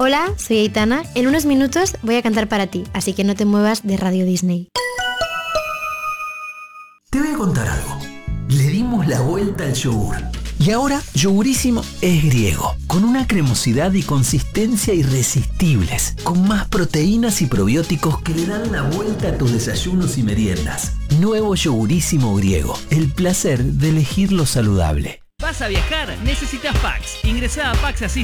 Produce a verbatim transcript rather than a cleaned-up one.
Hola, soy Aitana. En unos minutos voy a cantar para ti, así que no te muevas de Radio Disney. Te voy a contar algo. Le dimos la vuelta al yogur. Y ahora Yogurísimo es griego, con una cremosidad y consistencia irresistibles, con más proteínas y probióticos que le dan la vuelta a tus desayunos y meriendas. Nuevo Yogurísimo griego, el placer de elegir lo saludable. ¿Vas a viajar? Necesitas Pax. Ingresá a Pax Así